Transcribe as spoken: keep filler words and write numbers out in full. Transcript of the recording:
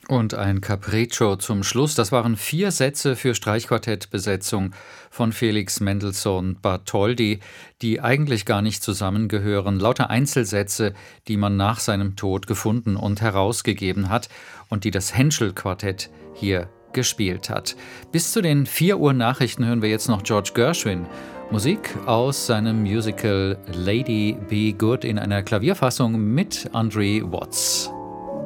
Und ein Capriccio zum Schluss. Das waren vier Sätze für Streichquartettbesetzung von Felix Mendelssohn Bartholdy, die eigentlich gar nicht zusammengehören. Lauter Einzelsätze, die man nach seinem Tod gefunden und herausgegeben hat und die das Henschel-Quartett hier gespielt hat. Bis zu den vier Uhr Nachrichten hören wir jetzt noch George Gershwin. Musik aus seinem Musical Lady Be Good in einer Klavierfassung mit Andre Watts.